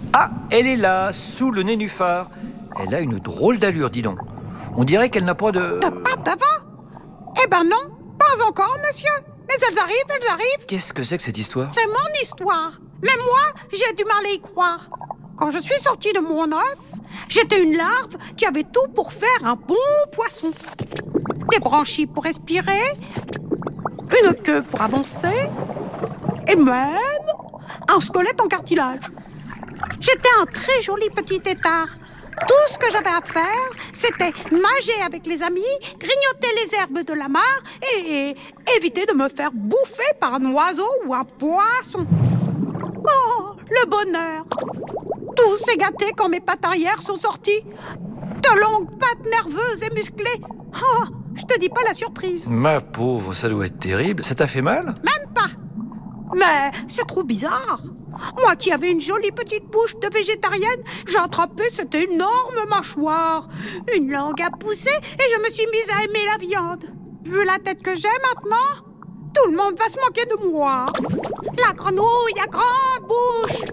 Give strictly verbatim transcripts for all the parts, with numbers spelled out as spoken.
Ah, elle est là, sous le nénuphar. Elle a une drôle d'allure, dis donc. On dirait qu'elle n'a pas de... De pattes d'avant? Eh ben non, pas encore, monsieur. Mais elles arrivent, elles arrivent. Qu'est-ce que c'est que cette histoire? C'est mon histoire. Même moi, j'ai du mal à y croire. Quand je suis sortie de mon œuf, j'étais une larve qui avait tout pour faire un bon poisson. Des branchies pour respirer, une queue pour avancer, et même un squelette en cartilage. J'étais un très joli petit tétard. Tout ce que j'avais à faire, c'était nager avec les amis, grignoter les herbes de la mare et, et éviter de me faire bouffer par un oiseau ou un poisson. Oh, le bonheur! Tout s'est gâté quand mes pattes arrière sont sorties. De longues pattes nerveuses et musclées. Oh, je te dis pas la surprise. Ma pauvre, ça doit être terrible. Ça t'a fait mal? Même pas. Mais c'est trop bizarre. Moi qui avais une jolie petite bouche de végétarienne, j'ai attrapé cette énorme mâchoire, une langue à pousser et je me suis mise à aimer la viande. Vu la tête que j'ai maintenant, tout le monde va se moquer de moi. La grenouille à grande bouche.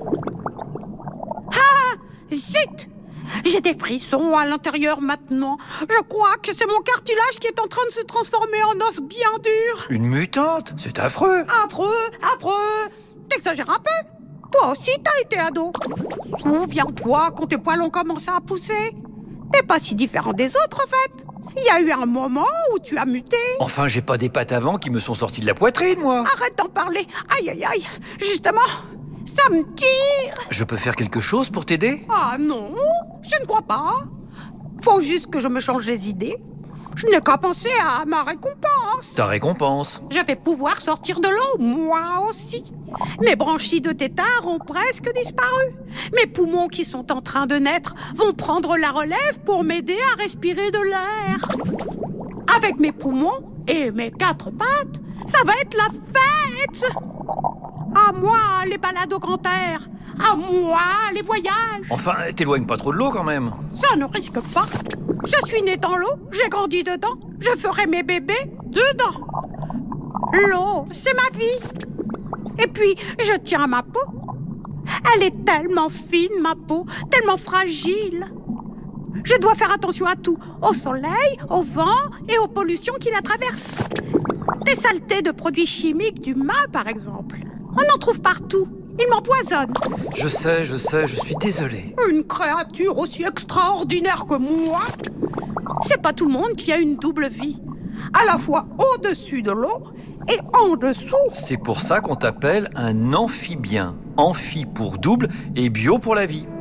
Ah, zut! J'ai des frissons à l'intérieur maintenant. Je crois que c'est mon cartilage qui est en train de se transformer en os bien dur. Une mutante? C'est affreux. Affreux, affreux. T'exagères un peu. Toi aussi, t'as été ado. Souviens-toi quand tes poils ont commencé à pousser. T'es pas si différent des autres, en fait. Il y a eu un moment où tu as muté. Enfin, j'ai pas des pattes avant qui me sont sorties de la poitrine, moi. Arrête d'en parler. Aïe, aïe, aïe. Justement, ça me tire. Je peux faire quelque chose pour t'aider? Ah non, je ne crois pas. Faut juste que je me change les idées. Je n'ai qu'à penser à ma récompense. Ta récompense? Je vais pouvoir sortir de l'eau, moi aussi. Mes branchies de tétard ont presque disparu. Mes poumons qui sont en train de naître vont prendre la relève pour m'aider à respirer de l'air. Avec mes poumons et mes quatre pattes, ça va être la fête. À moi, les balades au grand air. À moi, les voyages. Enfin, t'éloigne pas trop de l'eau quand même. Ça ne risque pas. Je suis née dans l'eau, j'ai grandi dedans. Je ferai mes bébés dedans. L'eau, c'est ma vie. Et puis, je tiens à ma peau. Elle est tellement fine, ma peau, tellement fragile. Je dois faire attention à tout, au soleil, au vent et aux pollutions qui la traversent. Des saletés de produits chimiques d'humains, par exemple. On en trouve partout. Ils m'empoisonnent. Je sais, je sais, je suis désolé. Une créature aussi extraordinaire que moi. C'est pas tout le monde qui a une double vie. À la fois au-dessus de l'eau et en dessous. C'est pour ça qu'on t'appelle un amphibien. Amphi pour double et bio pour la vie.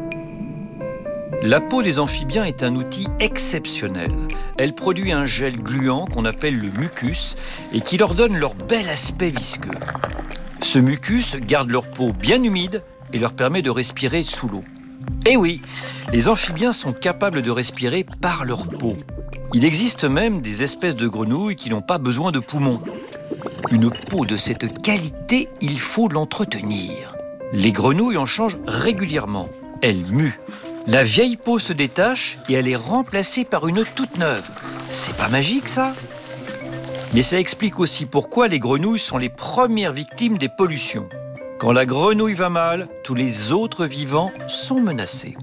La peau des amphibiens est un outil exceptionnel. Elle produit un gel gluant qu'on appelle le mucus et qui leur donne leur bel aspect visqueux. Ce mucus garde leur peau bien humide et leur permet de respirer sous l'eau. Eh oui, les amphibiens sont capables de respirer par leur peau. Il existe même des espèces de grenouilles qui n'ont pas besoin de poumons. Une peau de cette qualité, il faut l'entretenir. Les grenouilles en changent régulièrement. Elles muent. La vieille peau se détache et elle est remplacée par une toute neuve. C'est pas magique, ça ? Mais ça explique aussi pourquoi les grenouilles sont les premières victimes des pollutions. Quand la grenouille va mal, tous les autres vivants sont menacés.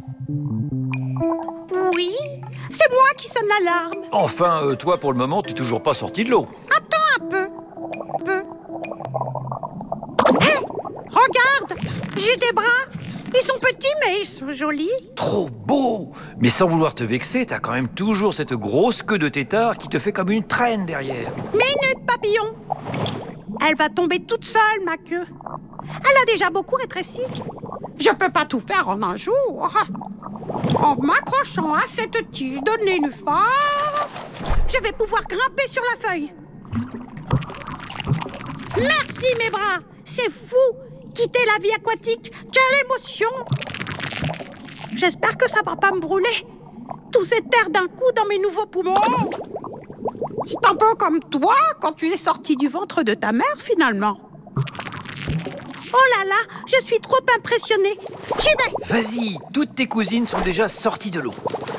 Oui, c'est moi qui sonne l'alarme. Enfin, euh, toi, pour le moment, t'es toujours pas sorti de l'eau. Attends un peu. peu. Hé, regarde, j'ai des bras. Ils sont petits, mais ils sont jolis. Trop beau! Mais sans vouloir te vexer, t'as quand même toujours cette grosse queue de tétard qui te fait comme une traîne derrière. Minute, papillon. Elle va tomber toute seule, ma queue. Elle a déjà beaucoup rétréci. Je peux pas tout faire en un jour. En m'accrochant à cette tige de nénuphar, je vais pouvoir grimper sur la feuille. Merci, mes bras. C'est fou. Quitter la vie aquatique, quelle émotion! J'espère que ça va pas me brûler. Tout cet air d'un coup dans mes nouveaux poumons. C'est un peu comme toi quand tu es sorti du ventre de ta mère, finalement. Oh là là, je suis trop impressionnée. J'y vais. Vas-y, toutes tes cousines sont déjà sorties de l'eau.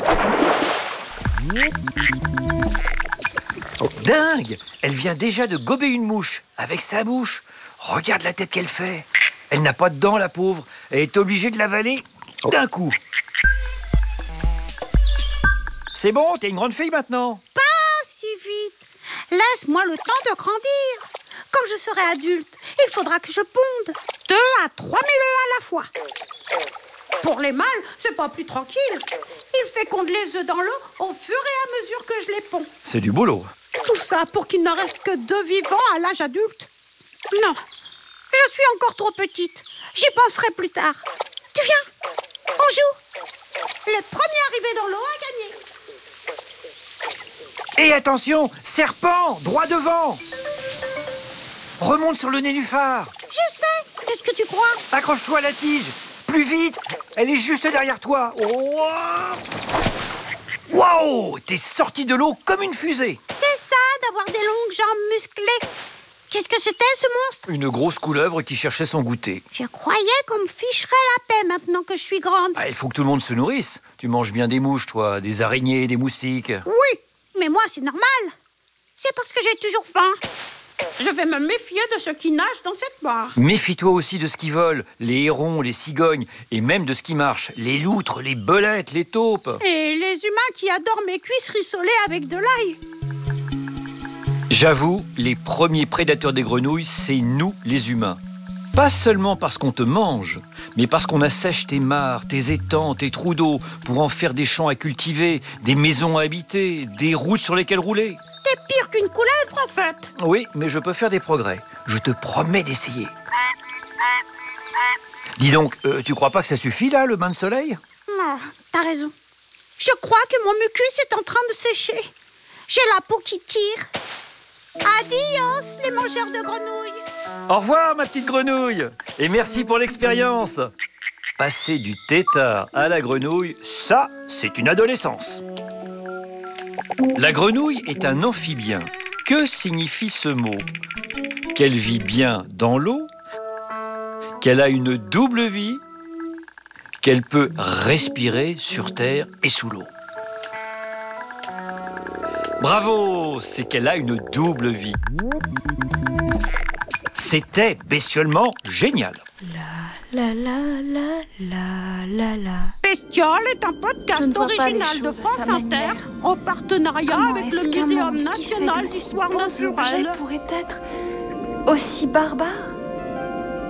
Dingue! Elle vient déjà de gober une mouche avec sa bouche. Regarde la tête qu'elle fait. Elle n'a pas de dents, la pauvre. Elle est obligée de l'avaler d'un coup. C'est bon, t'es une grande fille maintenant. Pas si vite. Laisse-moi le temps de grandir. Quand je serai adulte, il faudra que je ponde deux à trois mille œufs à la fois. Pour les mâles, c'est pas plus tranquille. Ils fécondent les œufs dans l'eau au fur et à mesure que je les ponds. C'est du boulot. Tout ça pour qu'il ne reste que deux vivants à l'âge adulte. Non, je suis encore trop petite. J'y penserai plus tard. Tu viens? On joue. Le premier arrivé dans l'eau a gagné. Et attention, serpent, droit devant. Remonte sur le nénuphar. Je sais. Qu'est-ce que tu crois? Accroche-toi à la tige. Plus vite. Elle est juste derrière toi. Oh. Waouh, t'es sorti de l'eau comme une fusée. C'est ça, d'avoir des longues jambes musclées. Qu'est-ce que c'était, ce monstre? Une grosse couleuvre qui cherchait son goûter. Je croyais qu'on me ficherait la paix maintenant que je suis grande. Ah, il faut que tout le monde se nourrisse. Tu manges bien des mouches, toi, des araignées, des moustiques. Oui, mais moi, c'est normal. C'est parce que j'ai toujours faim. Je vais me méfier de ceux qui nagent dans cette mare. Méfie-toi aussi de ce qui vole, les hérons, les cigognes, et même de ce qui marche, les loutres, les belettes, les taupes. Et les humains qui adorent mes cuisses rissolées avec de l'ail. J'avoue, les premiers prédateurs des grenouilles, c'est nous, les humains. Pas seulement parce qu'on te mange, mais parce qu'on assèche tes mares, tes étangs, tes trous d'eau, pour en faire des champs à cultiver, des maisons à habiter, des routes sur lesquelles rouler. T'es pire qu'une couleuvre, en fait. Oui, mais je peux faire des progrès. Je te promets d'essayer. Dis donc, euh, tu crois pas que ça suffit, là, le bain de soleil? Non, t'as raison. Je crois que mon mucus est en train de sécher. J'ai la peau qui tire. Adios, les mangeurs de grenouilles. Au revoir, ma petite grenouille. Et merci pour l'expérience. Passer du tétard à la grenouille, ça, c'est une adolescence. La grenouille est un amphibien. Que signifie ce mot? Qu'elle vit bien dans l'eau, qu'elle a une double vie, qu'elle peut respirer sur terre et sous l'eau. Bravo, c'est qu'elle a une double vie. C'était bestiolement génial. La la la la la la. Bestiole est un podcast original de France Inter en partenariat Comment avec est-ce le qu'un Muséum monde qui fait national d'aussi d'histoire beaux naturelle. objets pourrait être aussi barbare?